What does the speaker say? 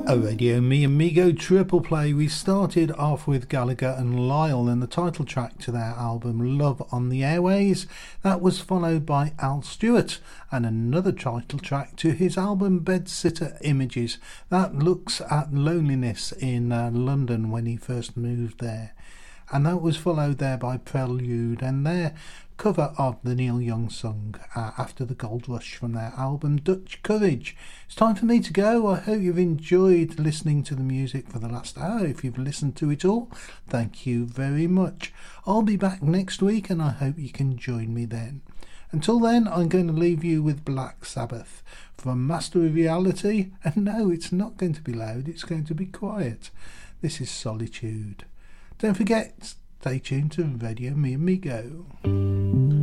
A Radio Me Amigo triple play. We started off with Gallagher and Lyle and the title track to their album Love on the Airways. That was followed by Al Stewart and another title track to his album Bedsitter Images. That looks at loneliness in London when he first moved there. And that was followed there by Prelude and their cover of the Neil Young song After the Gold Rush from their album Dutch Courage. It's time for me to go. I hope you've enjoyed listening to the music for the last hour. If you've listened to it all, thank you very much. I'll be back next week and I hope you can join me then. Until then, I'm going to leave you with Black Sabbath from Master of Reality. And no, it's not going to be loud, it's going to be quiet. This is Solitude. Don't forget, stay tuned to Radio Me Amigo.